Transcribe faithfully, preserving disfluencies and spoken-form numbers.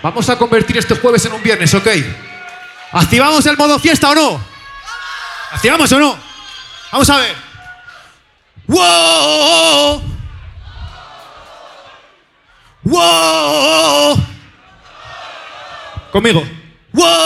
Vamos a convertir este jueves en un viernes, ¿ok? ¿Activamos el modo fiesta o no? ¿Activamos o no? Vamos a ver. ¡Wow! ¡Wow! Conmigo. ¡Wow!